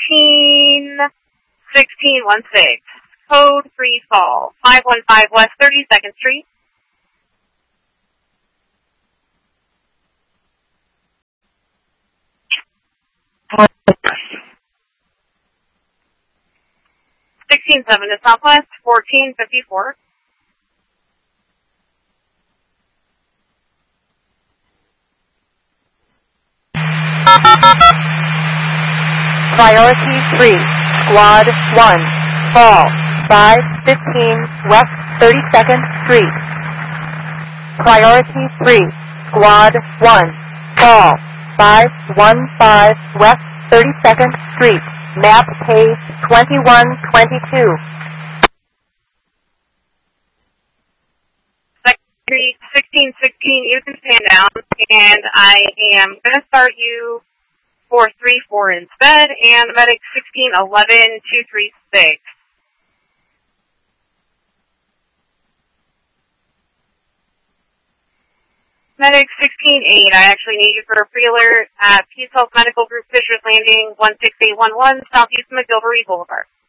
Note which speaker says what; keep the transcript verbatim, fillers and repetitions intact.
Speaker 1: sixteen sixteen one six. Code three fall. five one five West thirty-second Street. sixteen seven to Southwest, fourteen fifty-four.
Speaker 2: Priority three, Squad one, fall, five fifteen West thirty-second Street. Priority three, Squad one, fall, five fifteen West thirty-second Street. Map page twenty-one twenty-two.
Speaker 1: Secretary sixteen sixteen, you can stand down, and I am going to start you four three four instead, and medic sixteen eleven two three six. Medic sixteen eight, I actually need you for a pre-alert at Peace Health Medical Group, Fisher's Landing, one six eight one one, Southeast McGilvery Boulevard.